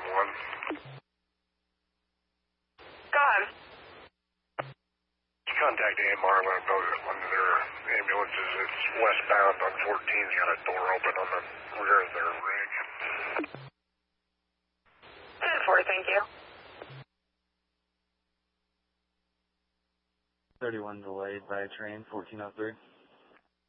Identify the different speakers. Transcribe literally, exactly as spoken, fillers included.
Speaker 1: nine one.
Speaker 2: Go ahead.
Speaker 1: Contact A M R, let them know that one of their ambulances is westbound on fourteen's got a door open on the rear of their rig.
Speaker 2: ten four, thank you.
Speaker 3: thirty-one delayed by train, fourteen oh three.